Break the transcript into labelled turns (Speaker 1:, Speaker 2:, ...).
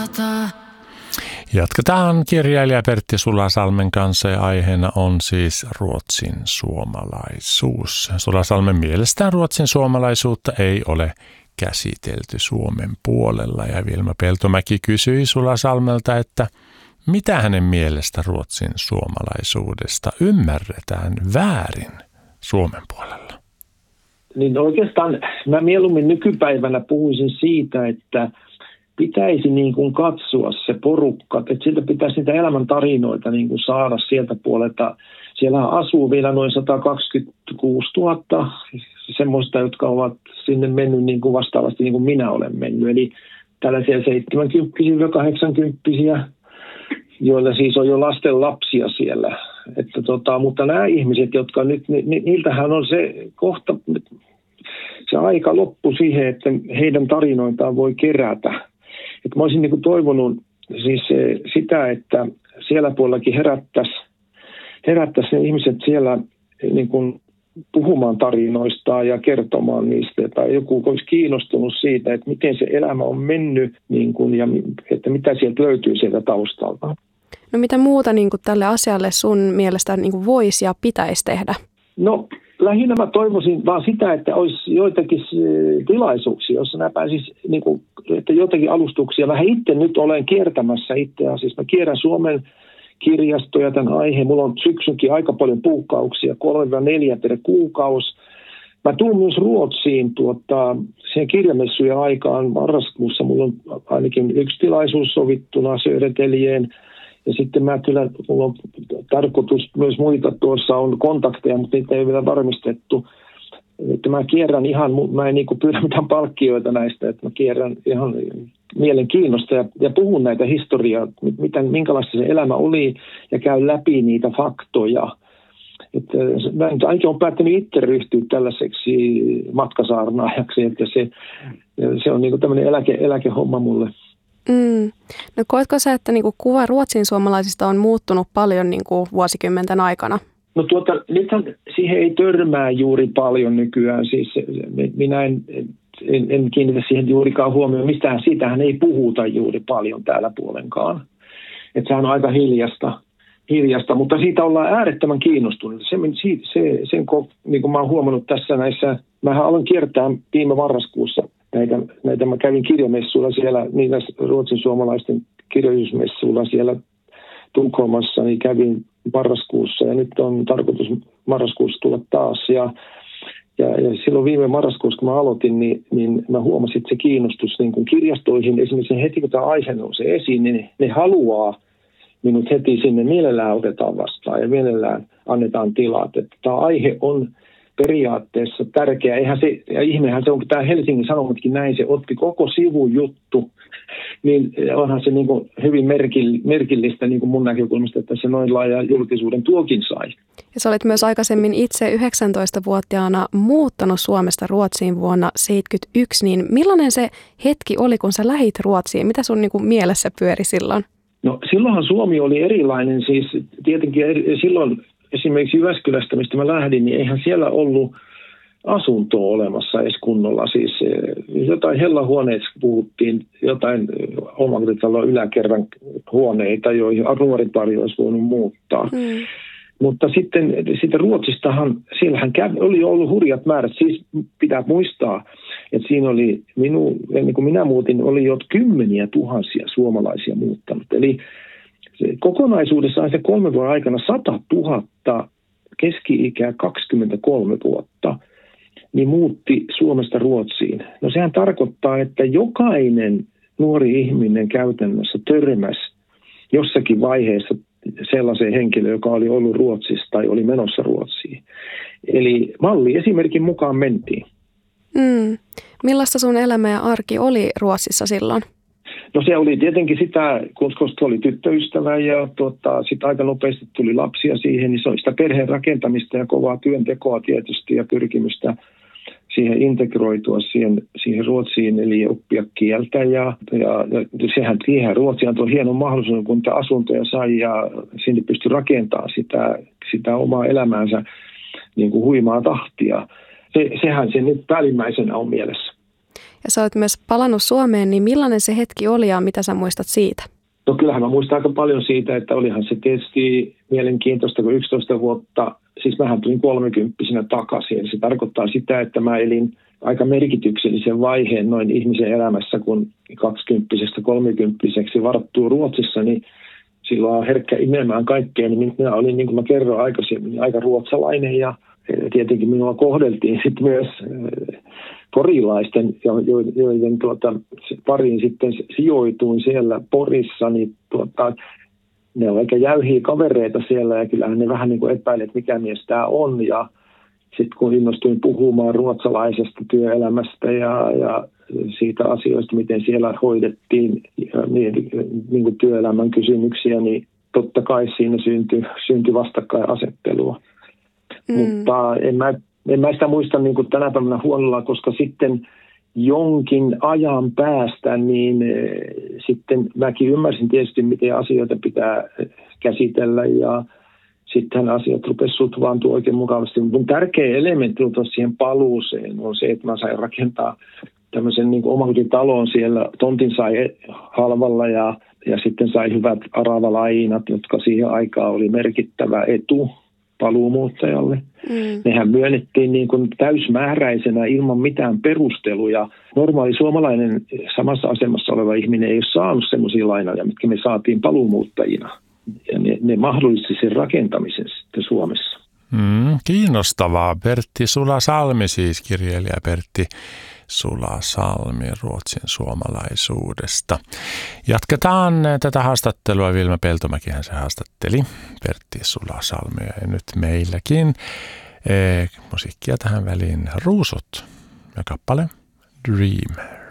Speaker 1: Jatketaan kirjailija Pertti Sulasalmen kanssa ja aiheena on siis ruotsin suomalaisuus. Sulasalmen mielestä ruotsin suomalaisuutta ei ole käsitelty Suomen puolella ja Vilma Peltomäki kysyi Sulasalmelta, että mitä hänen mielestä ruotsin suomalaisuudesta ymmärretään väärin Suomen puolella?
Speaker 2: Niin oikeastaan mä mieluummin nykypäivänä puhuisin siitä, että pitäisi niin kuin katsoa se porukka, että sieltä pitäisi niitä elämäntarinoita niin kuin saada sieltä puolelta. Siellä asuu vielä noin 126 000 semmoista, jotka ovat sinne mennyt niin kuin vastaavasti niin kuin minä olen mennyt. Eli tällaisia 70-80, joilla siis on jo lasten lapsia siellä. Mutta nämä ihmiset, jotka nyt, niiltähän on se kohta, se aika loppu siihen, että heidän tarinoitaan voi kerätä. Että mä olisin niin kuin toivonut siis sitä, että siellä puolellakin herättäisi ne ihmiset siellä niin kuin puhumaan tarinoistaan ja kertomaan niistä. Tai joku olisi kiinnostunut siitä, että miten se elämä on mennyt niin kuin, ja että mitä sieltä löytyy sieltä taustalta.
Speaker 3: No mitä muuta niin kuin tälle asialle sun mielestä niin kuin voisi ja pitäisi tehdä? No
Speaker 2: lähinnä mä toivoisin vaan sitä, että olisi joitakin tilaisuuksia, jossa nämä pääsisi, niin kuin, että joitakin alustuksia. Vähän itse nyt olen kiertämässä itse asiassa. Mä kierrän Suomen kirjastoja tämän aiheen. Mulla on syksynkin aika paljon puukkauksia, 3-4 per kuukausi. Mä tulen myös Ruotsiin siihen kirjamessujen aikaan marraskuussa. Mulla on ainakin yksi tilaisuus sovittuna Södertäljeen. Ja sitten mulla on tarkoitus myös muita, tuossa on kontakteja, mutta niitä ei ole vielä varmistettu. Että mä kierrän mä en niin pyydä mitään palkkioita näistä, että mä kierrän ihan mielenkiinnosta ja puhun näitä historiaa, minkälaista se elämä oli ja käyn läpi niitä faktoja. Että mä nyt ainakin olen päättänyt itse ryhtyä tällaiseksi matkasaarnaajaksi, että se on niin tämmöinen eläkehomma mulle.
Speaker 3: No koetko sä, että niinku kuva ruotsin suomalaisista on muuttunut paljon niinku vuosikymmenten aikana?
Speaker 2: No nythän siihen ei törmää juuri paljon nykyään. Siis minä en kiinnitä siihen juurikaan huomioon. Siitähän ei puhuta juuri paljon täällä puolenkaan. Että sehän on aika hiljasta, mutta siitä ollaan äärettömän kiinnostuneita. Niin kuin mä oon huomannut tässä mähän aloin kiertää viime marraskuussa näitä mä kävin kirjamessuilla siellä, niillä ruotsin suomalaisten kirjallisuusmessuilla siellä Tukholmassa, niin kävin marraskuussa ja nyt on tarkoitus marraskuussa tulla taas. Ja silloin viime marraskuussa, kun mä aloitin, niin mä huomasin, että se kiinnostus niin kuin kirjastoihin, esimerkiksi heti kun tämä aihe nousee esiin, niin ne haluaa minut heti sinne, mielellään otetaan vastaan ja mielellään annetaan tilat. Että tämä aihe on periaatteessa tärkeä. Ihmehän se on, kun tämä Helsingin Sanomatkin näin, se otti koko sivujuttu, niin onhan se niin kuin hyvin merkillistä niin kuin mun näkökulmasta, että se noin laaja julkisuuden tuokin sai.
Speaker 3: Ja sä olet myös aikaisemmin itse 19-vuotiaana muuttanut Suomesta Ruotsiin vuonna 1971, niin millainen se hetki oli, kun sä lähit Ruotsiin? Mitä sun niin kuin mielessä pyöri silloin?
Speaker 2: No silloinhan Suomi oli erilainen, siis tietenkin silloin esimerkiksi Jyväskylästä, mistä mä lähdin, niin eihän siellä ollut asuntoa olemassa edes kunnolla. Siis jotain hellahuoneista puhuttiin, jotain omakotitalon yläkerran huoneita, joihin nuoripari olisi voinut muuttaa. Mutta sitten Ruotsistahan, siellähän oli ollut hurjat määrät. Siis pitää muistaa, että siinä oli ennen kuin minä muutin, oli jo 10 000 suomalaisia muuttanut. Eli kokonaisuudessaan se 3 vuoden aikana 100 000, keski-ikä 23 vuotta, niin muutti Suomesta Ruotsiin. No sehän tarkoittaa, että jokainen nuori ihminen käytännössä törmäsi jossakin vaiheessa sellaiseen henkilöön, joka oli ollut Ruotsissa tai oli menossa Ruotsiin. Eli malliesimerkin mukaan mentiin.
Speaker 3: Millaista sun elämä ja arki oli Ruotsissa silloin?
Speaker 2: No se oli tietenkin sitä, koska oli tyttöystävä ja sitten aika nopeasti tuli lapsia siihen, niin se oli sitä perheen rakentamista ja kovaa työntekoa tietysti ja pyrkimystä siihen integroitua siihen Ruotsiin, eli oppia kieltä ja sehän Ruotsi antoi hienon mahdollisuuden, kun niitä asuntoja sai ja sinne pystyi rakentamaan sitä omaa elämäänsä niin kuin huimaa tahtia. Sehän se nyt päällimmäisenä on mielessä.
Speaker 3: Ja sä oot myös palannut Suomeen, niin millainen se hetki oli ja mitä sä muistat siitä?
Speaker 2: No kyllähän mä muistan aika paljon siitä, että olihan se tietysti mielenkiintoista, kun 11 vuotta, siis mähän tulin 30-vuotiaana takaisin. Se tarkoittaa sitä, että mä elin aika merkityksellisen vaiheen noin ihmisen elämässä, kun 20-vuotiaasta 30-vuotiaaksi varttuu Ruotsissa, niin silloin on herkkä imemään kaikkea. Niin minä olin, niin kuin mä kerroin aikaisemmin, aika ruotsalainen ja tietenkin minua kohdeltiin sitten myös porilaisten, joiden pariin sitten sijoituin siellä Porissa, niin ne on aika jäyhiä kavereita siellä ja kyllähän ne vähän niin kuin epäilet, että mikä mies tämä on. Ja sitten kun innostuin puhumaan ruotsalaisesta työelämästä ja siitä asioista, miten siellä hoidettiin niin kuin työelämän kysymyksiä, niin totta kai siinä syntyi vastakkainasettelua. Mutta en mä sitä muista niin kuin tänä päivänä huolella, koska sitten jonkin ajan päästä, niin sitten mäkin ymmärsin tietysti, miten asioita pitää käsitellä ja sitten asiat rupesivat sutvaantua oikein mukavasti. Mun tärkeä elementti siihen paluuseen on se, että mä sain rakentaa tämmöisen niin kuin omakotitalon siellä. Tontin sai halvalla ja sitten sai hyvät aravalainat, jotka siihen aikaan oli merkittävä etu paluumuuttajalle. Nehän myönnettiin niin kuin täysmääräisenä ilman mitään perusteluja. Normaali suomalainen samassa asemassa oleva ihminen ei ole saanut sellaisia lainoja, mitkä me saatiin paluumuuttajina. Ja ne mahdollisti sen rakentamisen sitten Suomessa.
Speaker 1: Kiinnostavaa. Pertti Sulasalmi siis, kirjailija Pertti Sulasalmi Ruotsin suomalaisuudesta. Jatketaan tätä haastattelua. Vilma Peltomäkihän se haastatteli Pertti Sulasalmia ja nyt meilläkin musiikkia tähän väliin Ruusut ja kappale Dream.